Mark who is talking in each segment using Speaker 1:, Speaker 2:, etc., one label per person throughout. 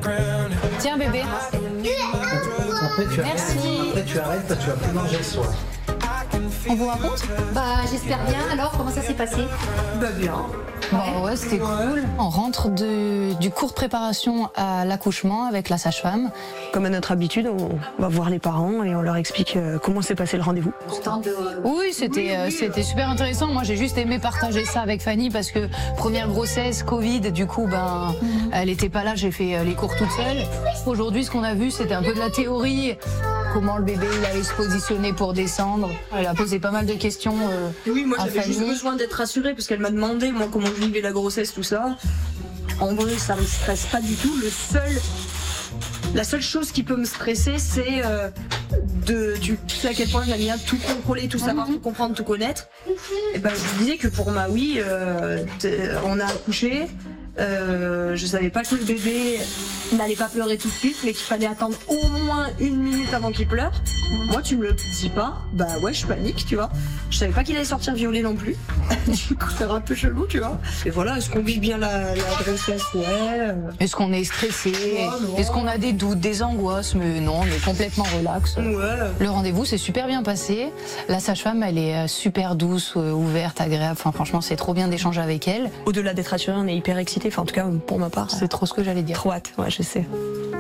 Speaker 1: Tiens bébé. Merci.
Speaker 2: Après tu arrêtes, tu vas plus manger le soir.
Speaker 1: On vous raconte?
Speaker 3: Bah j'espère bien. Alors comment ça s'est passé?
Speaker 1: Bah bien. Bah ouais, c'était cool. On rentre du cours de préparation à l'accouchement avec la sage-femme.
Speaker 4: Comme à notre habitude, on va voir les parents et on leur explique comment s'est passé le rendez-vous.
Speaker 1: Oui, c'était super intéressant. Moi, j'ai juste aimé partager ça avec Fanny parce que première grossesse, Covid, du coup, elle était pas là. J'ai fait les cours toute seule. Aujourd'hui, ce qu'on a vu, c'était un peu de la théorie. Comment le bébé il allait se positionner pour descendre. Elle a posé pas mal de questions.
Speaker 4: Oui, moi
Speaker 1: à
Speaker 4: j'avais
Speaker 1: Fanny.
Speaker 4: juste besoin d'être rassurée parce qu'elle m'a demandé moi comment je vivais la grossesse, tout ça. En vrai, ça me stresse pas du tout. La seule chose qui peut me stresser, c'est tu sais à quel point j'aime bien tout contrôler, tout savoir, tout comprendre, tout connaître. Et ben je vous disais que pour Maui, on a accouché. Je savais pas que le bébé n'allait pas pleurer tout de suite, mais qu'il fallait attendre au moins 1 minute avant qu'il pleure. Moi, tu me le dis pas, bah ouais, je panique, tu vois. Je savais pas qu'il allait sortir violet non plus. Du coup, c'est un peu chelou, tu vois. Et voilà, est-ce qu'on vit bien la grossesse? Ouais.
Speaker 1: Est-ce qu'on est stressé?
Speaker 4: non.
Speaker 1: Est-ce qu'on a des doutes, des angoisses? Mais non, on est complètement relax.
Speaker 4: Ouais.
Speaker 1: Le rendez-vous s'est super bien passé. La sage-femme, elle est super douce, ouverte, agréable. Enfin, franchement, c'est trop bien d'échanger avec elle.
Speaker 4: Au-delà d'être rassuré, on est hyper excités. Enfin, en tout cas, pour ma part,
Speaker 1: C'est trop ce que j'allais dire.
Speaker 4: trop hâte. Ouais, je sais.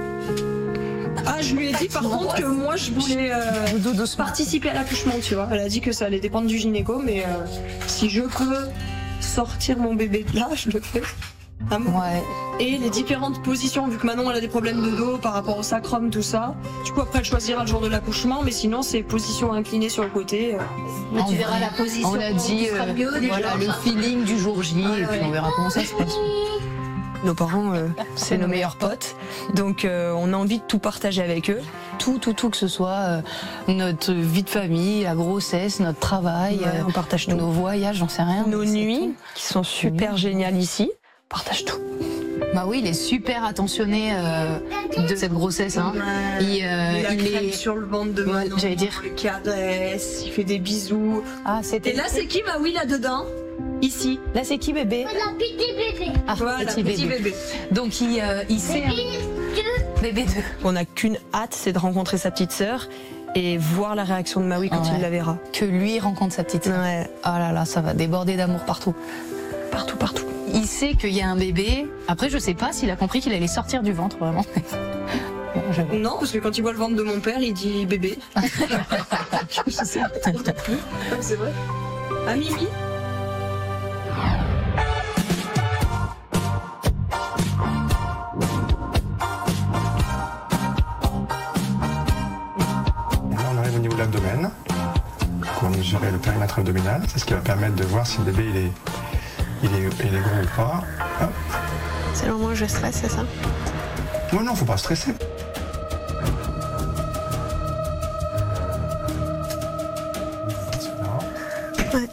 Speaker 4: Ah, je lui ai dit par contre que moi, je voulais participer à l'accouchement, tu vois. Elle a dit que ça allait dépendre du gynéco, mais si je peux sortir mon bébé de là, je le fais.
Speaker 1: Ouais.
Speaker 4: Et les différentes positions, vu que Manon elle a des problèmes de dos par rapport au sacrum, tout ça. Du coup, après, elle choisira le jour de l'accouchement, mais sinon, c'est position inclinée sur le côté.
Speaker 3: Mais tu verras la position.
Speaker 1: On a dit
Speaker 3: qui sera mieux, déjà.
Speaker 1: voilà, le feeling du jour J, et puis on verra comment ça se passe.
Speaker 4: Nos parents, c'est nos meilleurs potes. Donc, on a envie de tout partager avec eux.
Speaker 1: Tout, que ce soit notre vie de famille, la grossesse, notre travail,
Speaker 4: Ouais, on partage tout.
Speaker 1: nos voyages, j'en sais rien.
Speaker 4: Nos
Speaker 1: C'est
Speaker 4: nuits,
Speaker 1: tout.
Speaker 4: qui sont super géniales ici, on partage tout.
Speaker 1: Bah oui, il est super attentionné de cette grossesse. Hein. Il est
Speaker 4: sur le ventre de Manon,
Speaker 1: j'allais dire.
Speaker 4: il caresse, il fait des bisous.
Speaker 1: Ah, c'était.
Speaker 4: Et là, c'est qui Maui là-dedans? Ici.
Speaker 1: Là, c'est qui bébé?
Speaker 3: La petit bébé.
Speaker 1: Ah,
Speaker 4: Voilà, petit bébé.
Speaker 1: Donc il sait. Bébé 2.
Speaker 4: On n'a qu'une hâte, c'est de rencontrer sa petite sœur et voir la réaction de Maui quand
Speaker 1: Ouais.
Speaker 4: il la verra.
Speaker 1: Que lui rencontre sa petite sœur.
Speaker 4: Ouais,
Speaker 1: Oh là là, ça va déborder d'amour partout.
Speaker 4: partout, partout.
Speaker 1: Il sait qu'il y a un bébé. Après, je sais pas s'il a compris qu'il allait sortir du ventre, vraiment. Bon, je vois.
Speaker 4: Non, parce que quand il voit le ventre de mon père, il dit bébé. Je sais pas trop non plus. C'est vrai. Ah, Mimi?
Speaker 5: Là, on arrive au niveau de l'abdomen. On va mesurer le périmètre abdominal. C'est ce qui va permettre de voir si le bébé il est gros ou pas. Hop.
Speaker 6: C'est le moment où je stresse, c'est ça?
Speaker 5: Non, faut pas stresser.
Speaker 6: Ouais.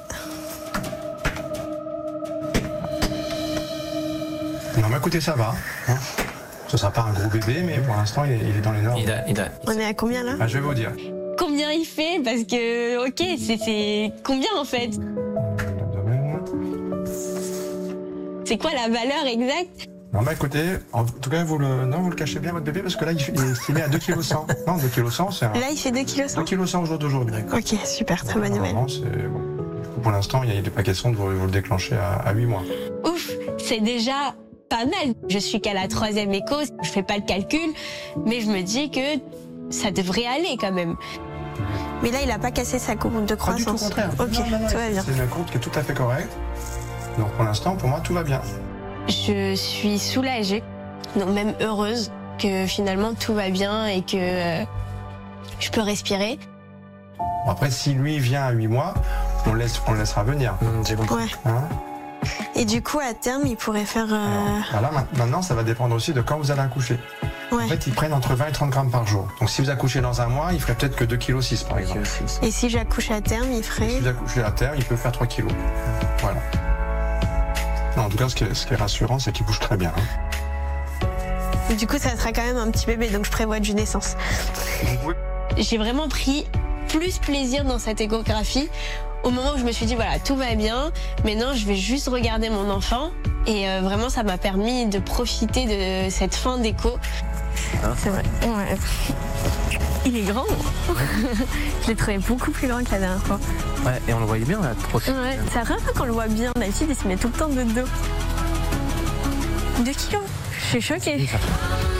Speaker 5: Non, mais écoutez, ça va. Hein. Ce sera pas un gros bébé, mais pour l'instant, il est dans les normes.
Speaker 6: On est à combien là?
Speaker 5: Ah, je vais vous dire.
Speaker 7: Combien il fait? Parce que, ok, c'est combien en fait?
Speaker 5: L'abdomen.
Speaker 7: C'est quoi la valeur exacte?
Speaker 5: Non, mais écoutez, en tout cas, vous le cachez bien, votre bébé, parce que là, il est estimé à 2,1 kg. Non, 2,1 kg, c'est un.
Speaker 6: Là, il fait 2,1 kg.
Speaker 5: 2,1 kg au jour d'aujourd'hui.
Speaker 6: Ok, super, très bonne nouvelle.
Speaker 5: Normalement, c'est bon. Du coup, pour l'instant, il n'est pas question de vous le déclencher à 8 mois.
Speaker 7: Ouf, c'est déjà pas mal. Je suis qu'à la 3e écho, je fais pas le calcul, mais je me dis que ça devrait aller quand même.
Speaker 6: Mais là, il a pas cassé sa courbe de
Speaker 5: Pas du tout, au
Speaker 6: croissance.
Speaker 5: contraire.
Speaker 6: Ok,
Speaker 5: Non,
Speaker 6: tout va bien.
Speaker 5: c'est une courbe qui est tout à fait correcte. Donc, pour l'instant, pour moi, tout va bien.
Speaker 7: Je suis soulagée, donc même heureuse que finalement tout va bien et que je peux respirer.
Speaker 5: Bon, après, si lui vient à 8 mois, on le laissera venir.
Speaker 2: J'ai compris.
Speaker 6: Ouais.
Speaker 5: Hein.
Speaker 6: Et du coup, à terme, il pourrait faire.
Speaker 5: Voilà, maintenant, ça va dépendre aussi de quand vous allez accoucher.
Speaker 6: Ouais.
Speaker 5: En fait, ils prennent entre 20 et 30 grammes par jour. Donc, si vous accouchez dans un mois, il ferait peut-être que 2,6 kg, par exemple.
Speaker 6: Et si j'accouche à terme, il ferait.
Speaker 5: Si vous accouchez à terre, il peut faire 3 kg. Voilà. Non, en tout cas, ce qui est rassurant, c'est qu'il bouge très bien. Hein.
Speaker 6: Du coup, ça sera quand même un petit bébé, donc je prévois du naissance.
Speaker 7: J'ai vraiment pris plus plaisir dans cette échographie au moment où je me suis dit voilà, tout va bien, maintenant je vais juste regarder mon enfant Et vraiment, ça m'a permis de profiter de cette fin d'écho.
Speaker 8: C'est vrai. Ouais. Il est grand. Je l'ai trouvé beaucoup plus grand que la dernière fois.
Speaker 9: Ouais, et on le voyait bien là, trop.
Speaker 8: Ouais, c'est rare qu'on le voit bien. D'habitude, il se met tout le temps de dos. 2 kilos. Je suis choquée.